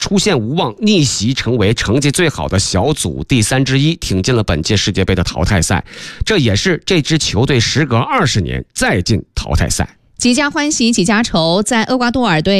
出现无望，逆袭成为成绩最好的小组第3之一，挺进了本届世界杯的淘汰赛。这也是这支球队时隔20年再进淘汰赛。 几家欢喜几家愁，在厄瓜多尔队